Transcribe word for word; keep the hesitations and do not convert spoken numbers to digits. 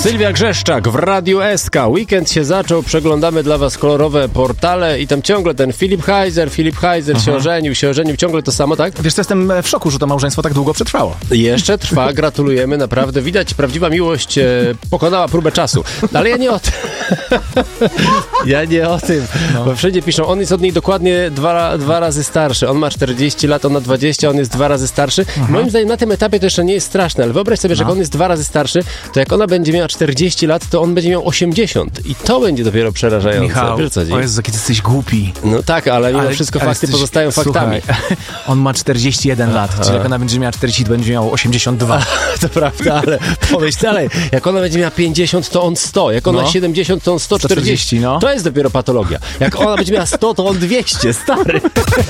Sylwia Grzeszczak w Radiu S K. Weekend się zaczął, przeglądamy dla was kolorowe portale i tam ciągle ten Filip Heiser, Filip Heiser Aha. się ożenił, się ożenił, ciągle to samo, tak? Wiesz co, jestem w szoku, że to małżeństwo tak długo przetrwało. Jeszcze trwa, gratulujemy, naprawdę. Widać, prawdziwa miłość e, pokonała próbę czasu. Ale ja nie o tym. ja nie o tym, no. Bo wszędzie piszą, on jest od niej dokładnie dwa, dwa razy starszy. On ma czterdzieści lat, ona dwadzieścia, on jest dwa razy starszy. Aha. Moim zdaniem na tym etapie to jeszcze nie jest straszne, ale wyobraź sobie, że no. jak on jest dwa razy starszy, to jak ona będzie miała czterdzieści lat, to on będzie miał osiemdziesiąt. I to będzie dopiero przerażające. Michał, Wiesz, co o Jezu, jaki ty jesteś głupi. No tak, ale mimo ale, wszystko ale fakty jesteś, pozostają faktami. Słuchaj, on ma czterdzieści jeden lat, czyli jak ona będzie miała czterdzieści, to będzie miał osiemdziesiąt dwa. To prawda, ale pomyśl dalej. Jak ona będzie miała pięćdziesiąt, to on sto. Jak ona no. siedemdziesiąt, to on sto czterdzieści. No. To jest dopiero patologia. Jak ona będzie miała sto, to on dwieście, stary.